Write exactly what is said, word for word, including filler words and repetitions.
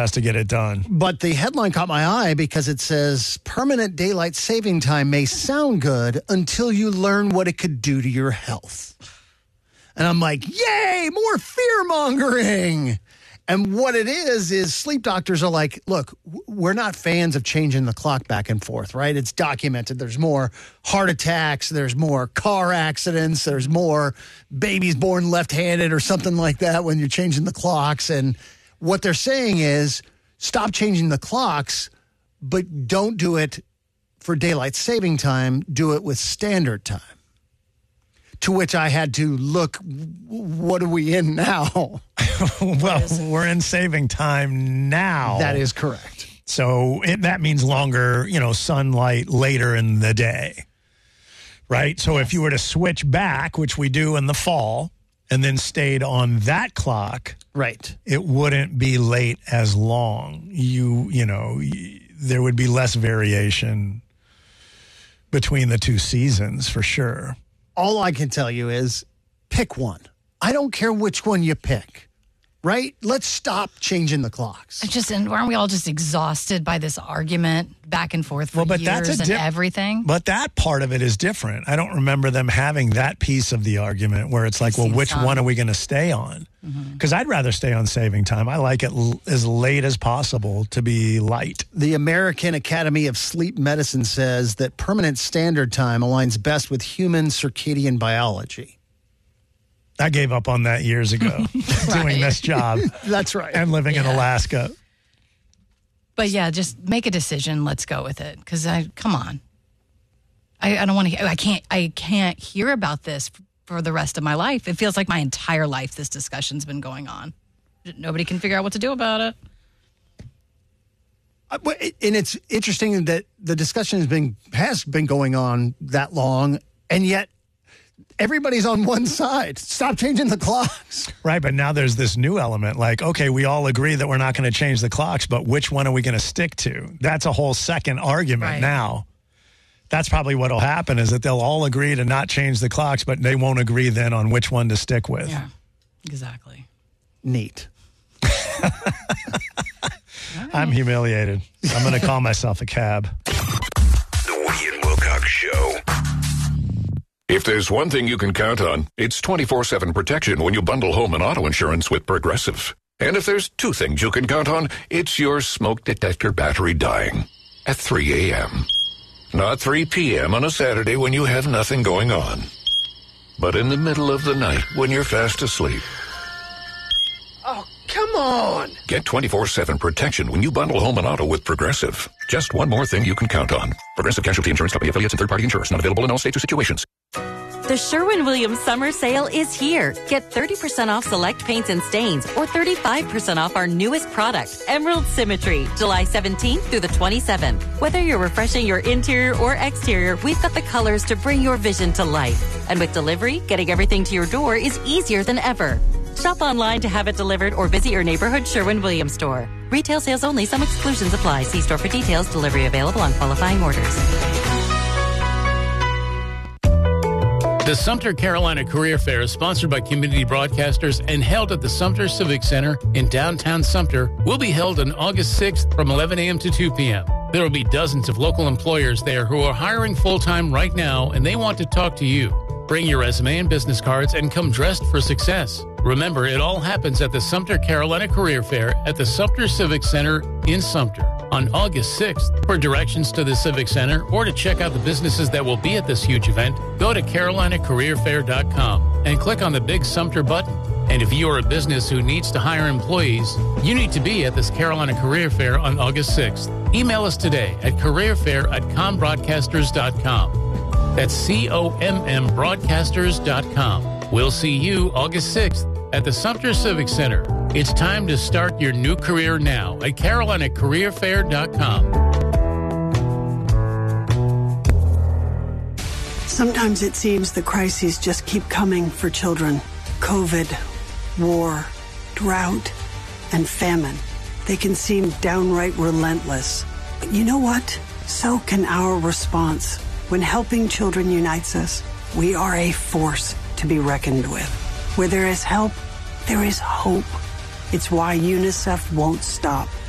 has to get it done. But the headline caught my eye because it says, permanent daylight saving time may sound good until you learn what it could do to your health. And I'm like, yay, more fear-mongering. And what it is, is sleep doctors are like, look, we're not fans of changing the clock back and forth, right? It's documented. There's more heart attacks. There's more car accidents. There's more babies born left-handed or something like that when you're changing the clocks. And what they're saying is stop changing the clocks, but don't do it for daylight saving time. Do it with standard time. To which I had to look, what are we in now? Well, we're in saving time now. That is correct. So it, that means longer, you know, sunlight later in the day, right? So yes. If you were to switch back, which we do in the fall, and then stayed on that clock, right, it wouldn't be late as long. You, you know, there would be less variation between the two seasons for sure. All I can tell you is pick one. I don't care which one you pick, right? Let's stop changing the clocks. It's just, and aren't we all just exhausted by this argument back and forth for well, but years that's a and di- everything? But that part of it is different. I don't remember them having that piece of the argument where it's like, well, which some. one are we going to stay on? Because mm-hmm. I'd rather stay on saving time. I like it l- as late as possible to be light. The American Academy of Sleep Medicine says that permanent standard time aligns best with human circadian biology. I gave up on that years ago, right. doing this job. That's right. And living yeah. in Alaska. But yeah, just make a decision. Let's go with it. Because I, come on, I, I don't want to. I can't. I can't hear about this for the rest of my life. It feels like my entire life this discussion's been going on. Nobody can figure out what to do about it. Uh, and it's interesting that the discussion has been has been going on that long, and yet everybody's on one side. Stop changing the clocks. Right, but now there's this new element like, okay, we all agree that we're not going to change the clocks, but which one are we going to stick to? That's a whole second argument right. now. That's probably what will happen is that they'll all agree to not change the clocks, but they won't agree then on which one to stick with. Yeah, exactly. Neat. I'm humiliated. I'm going to call myself a cab. The Woody and Wilcox Show. If there's one thing you can count on, it's twenty-four seven protection when you bundle home and auto insurance with Progressive. And if there's two things you can count on, it's your smoke detector battery dying at three a.m. Not three p.m. on a Saturday when you have nothing going on, but in the middle of the night when you're fast asleep. Oh, come on. Get twenty-four seven protection when you bundle home and auto with Progressive. Just one more thing you can count on. Progressive Casualty Insurance Company affiliates and third-party insurers. Not available in all states or situations. The Sherwin-Williams Summer Sale is here. Get thirty percent off select paints and stains or thirty-five percent off our newest product, Emerald Symmetry, July seventeenth through the twenty-seventh. Whether you're refreshing your interior or exterior, we've got the colors to bring your vision to life. And with delivery, getting everything to your door is easier than ever. Shop online to have it delivered or visit your neighborhood Sherwin-Williams store. Retail sales only. Some exclusions apply. See store for details. Delivery available on qualifying orders. The Sumter Carolina Career Fair is sponsored by Community Broadcasters and held at the Sumter Civic Center in downtown Sumter. Will be held on August sixth from eleven a.m. to two p.m. There will be dozens of local employers there who are hiring full-time right now, and they want to talk to you. Bring your resume and business cards and come dressed for success. Remember, it all happens at the Sumter Carolina Career Fair at the Sumter Civic Center in Sumter on August sixth. For directions to the Civic Center or to check out the businesses that will be at this huge event, go to carolina career fair dot com and click on the big Sumter button. And if you are a business who needs to hire employees, you need to be at this Carolina Career Fair on August sixth. Email us today at careerfair at com broadcasters dot com. That's C O M M broadcasters dot com. We'll see you August sixth at the Sumter Civic Center. It's time to start your new career now at carolina career fair dot com. Sometimes it seems the crises just keep coming for children. COVID, war, drought, and famine. They can seem downright relentless. But you know what? So can our response. When helping children unites us, we are a force to be reckoned with. Where there is help, there is hope. It's why UNICEF won't stop.